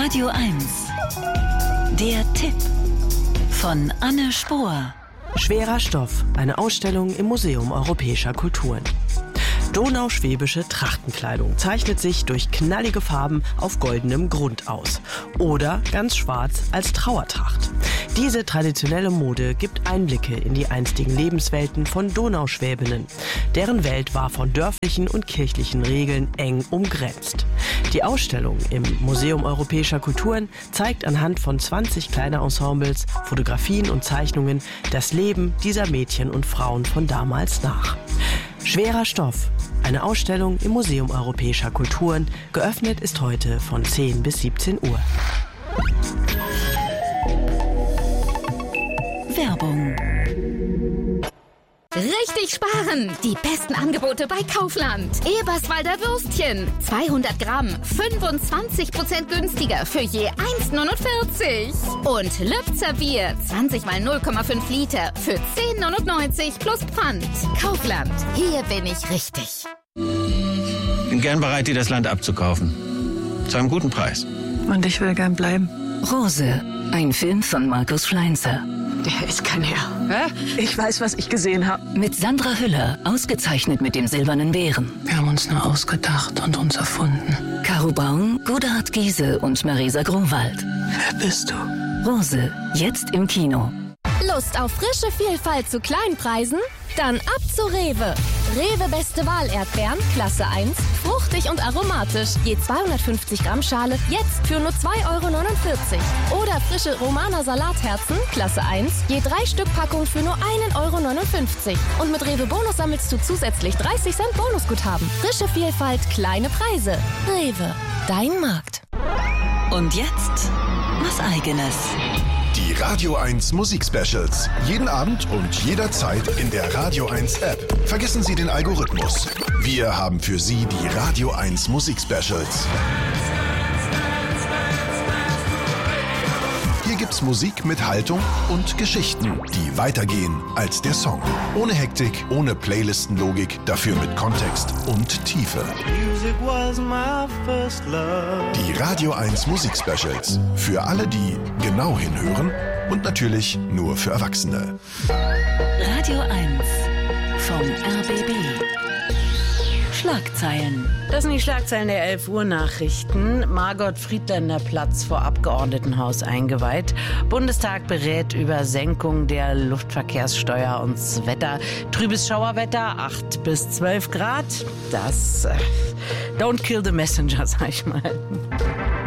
Radio 1. Der Tipp von Anne Spohr. Schwerer Stoff, eine Ausstellung im Museum Europäischer Kulturen. Donauschwäbische Trachtenkleidung zeichnet sich durch knallige Farben auf goldenem Grund aus oder ganz schwarz als Trauertracht. Diese traditionelle Mode gibt Einblicke in die einstigen Lebenswelten von Donauschwäbinnen. Deren Welt war von dörflichen und kirchlichen Regeln eng umgrenzt. Die Ausstellung im Museum Europäischer Kulturen zeigt anhand von 20 Kleiderensembles, Fotografien und Zeichnungen das Leben dieser Mädchen und Frauen von damals nach. Schwerer Stoff, eine Ausstellung im Museum Europäischer Kulturen. Geöffnet ist heute von 10 bis 17 Uhr. Werbung. Richtig sparen! Die besten Angebote bei Kaufland. Eberswalder Würstchen. 200 Gramm, 25% günstiger für je 1,49. Und Lübzer Bier. 20 mal 0,5 Liter für 10,99 plus Pfand. Kaufland. Hier bin ich richtig. Bin gern bereit, dir das Land abzukaufen. Zu einem guten Preis. Und ich will gern bleiben. Rose. Ein Film von Markus Schleinzer. Der ist kein Herr. Hä? Ich weiß, was ich gesehen habe. Mit Sandra Hüller, ausgezeichnet mit dem Silbernen Bären. Wir haben uns nur ausgedacht und uns erfunden. Caro Baum, Godehard Giese und Marisa Grunwald. Wer bist du? Rose, jetzt im Kino. Lust auf frische Vielfalt zu kleinen Preisen? Dann ab zu Rewe. Rewe Beste Wahl Erdbeeren, Klasse 1, fruchtig und aromatisch. Je 250 Gramm Schale, jetzt für nur 2,49 €. Oder frische Romaner Salatherzen, Klasse 1, je 3 Stück Packung für nur 1,59 €. Und mit Rewe Bonus sammelst du zusätzlich 30 Cent Bonusguthaben. Frische Vielfalt, kleine Preise. Rewe, dein Markt. Und jetzt was Eigenes. Die Radio 1 Musik-Specials. Jeden Abend und jederzeit in der Radio 1 App. Vergessen Sie den Algorithmus. Wir haben für Sie die Radio 1 Musik-Specials. Hier gibt's Musik mit Haltung und Geschichten, die weitergehen als der Song. Ohne Hektik, ohne Playlistenlogik, dafür mit Kontext und Tiefe. Die Radio 1 Musik-Specials. Für alle, die genau hinhören und natürlich nur für Erwachsene. Radio 1 vom RBB. Schlagzeilen. Das sind die Schlagzeilen der 11 Uhr Nachrichten. Margot Friedländer Platz vor Abgeordnetenhaus eingeweiht. Bundestag berät über Senkung der Luftverkehrssteuer und das Wetter. Trübes Schauerwetter, 8 bis 12 Grad. Das don't kill the messenger, sag ich mal.